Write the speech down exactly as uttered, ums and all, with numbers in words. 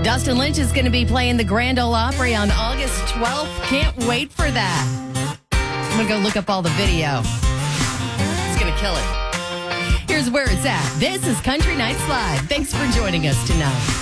Dustin Lynch is going to be playing the Grand Ole Opry on August twelfth. Can't wait for that. I'm going to go look up all the video. It's going to kill it. Here's where it's at. This is Country Nights Live. Thanks for joining us tonight.